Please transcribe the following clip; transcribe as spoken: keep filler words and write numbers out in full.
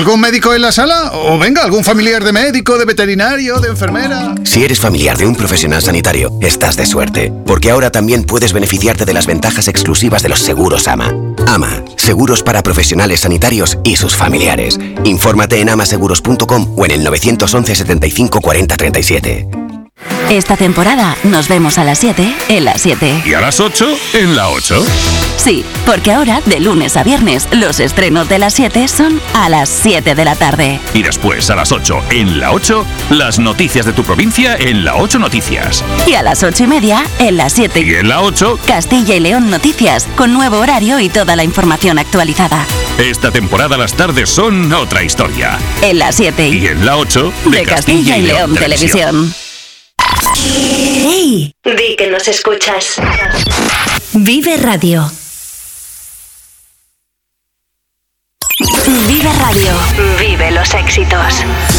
¿Algún médico en la sala? O venga, algún familiar de médico, de veterinario, de enfermera. Si eres familiar de un profesional sanitario, estás de suerte, porque ahora también puedes beneficiarte de las ventajas exclusivas de los seguros A M A. A M A, seguros para profesionales sanitarios y sus familiares. Infórmate en amaseguros punto com o en el nueve once setenta y cinco cuarenta treinta y siete. Esta temporada nos vemos a las siete en la siete. ¿Y a las ocho en la ocho? Sí, porque ahora, de lunes a viernes, los estrenos de las siete son a las siete de la tarde. Y después, a las ocho en la ocho, las noticias de tu provincia en la ocho Noticias. Y a las ocho y media, en la siete. Y en la ocho, Castilla y León Noticias, con nuevo horario y toda la información actualizada. Esta temporada las tardes son otra historia. En la siete. Y en la ocho, de, de Castilla, Castilla y León, León Televisión. Televisión. ¡Hey! Di que nos escuchas. Vive Radio. Vive Radio. Vive los éxitos.